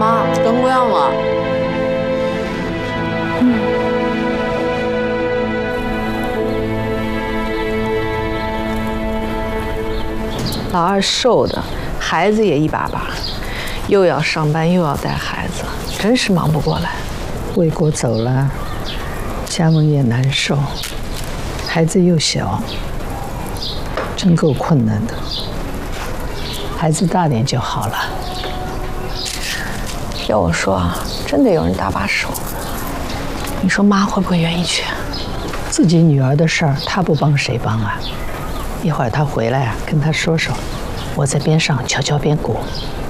妈，等不了了。老二瘦的，孩子也一把把，又要上班又要带孩子，真是忙不过来。 魏国走了，嘉文也难受，孩子又小，真够困难的。孩子大点就好了。 要我说啊，真得有人搭把手。你说妈会不会愿意去？ 自己女儿的事儿，她不帮谁帮啊？一会儿她回来啊，跟她说说，我在边上敲敲边鼓。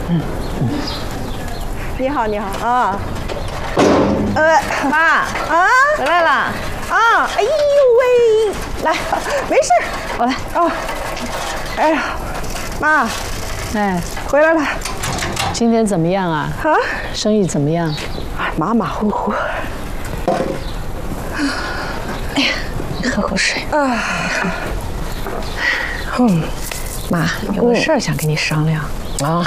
你好，你好啊。 妈啊， 回来了。 啊，哎呦喂，来，没事儿， 我来。 哦，哎呀，妈， 哎， 回来了。 今天怎么样啊？ 啊， 生意怎么样？ 哎，马马虎虎。 哎呀，喝口水。 啊， 妈，有个事儿想跟你商量。 啊，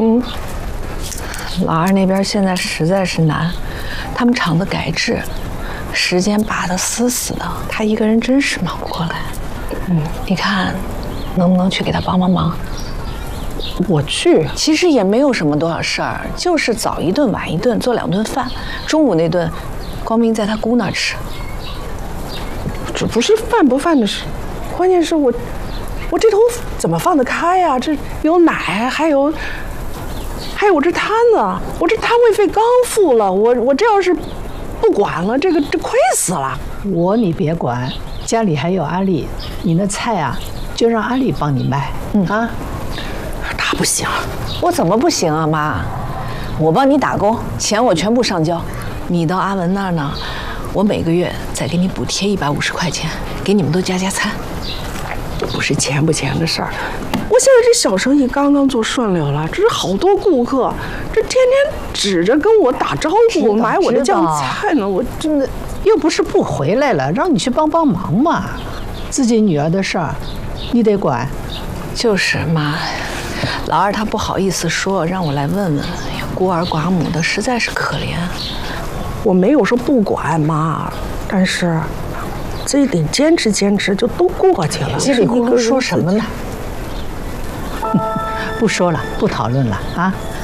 老二那边现在实在是难，他们厂子改制，时间把得死死的，他一个人真是忙不过来。你看，能不能去给他帮帮忙？ 我去。 其实也没有什么多少事儿，就是早一顿晚一顿，做2顿饭。中午那顿，光明在他姑那儿吃。 这不是饭不饭的事，关键是我这头怎么放得开呀？这有奶，还有这摊子，我这摊位费刚付了，我这要是不管了，这亏死了。 你别管，家里还有阿丽，你那菜啊，就让阿丽帮你卖。啊， 他不行， 我怎么不行啊，妈？我帮你打工，钱我全部上交。你到阿文那儿呢，我每个月再给你补贴150块钱，给你们都加餐。 不是钱不钱的事儿。我现在这小生意刚刚做顺溜了，这是好多顾客，这天天指着跟我打招呼买我的酱菜呢，我真的又不是不回来了，让你去帮帮忙嘛。自己女儿的事儿，你得管。 就是妈，老二他不好意思说，让我来问问。哎呀，孤儿寡母的实在是可怜。 我没有说不管妈，但是这一点坚持坚持就都过去了。 叽里咕噜说什么呢？不说了，不讨论了啊！